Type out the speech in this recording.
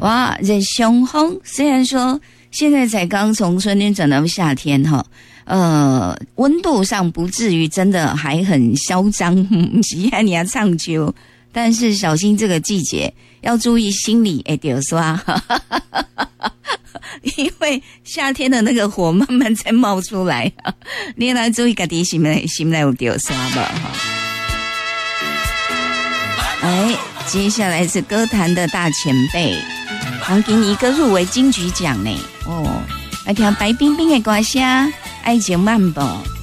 哇，这雄风虽然说现在才刚从春天转到夏天哈，温度上不至于真的还很嚣张，喜欢你要唱秋，但是小心这个季节要注意心理丢刷，因为夏天的那个火慢慢在冒出来，你来注意自己心内有丢刷吧哈。哎，接下来是歌坛的大前辈，还给你一个入围金曲奖呢哦，来听白冰冰的歌声《爱情漫步》。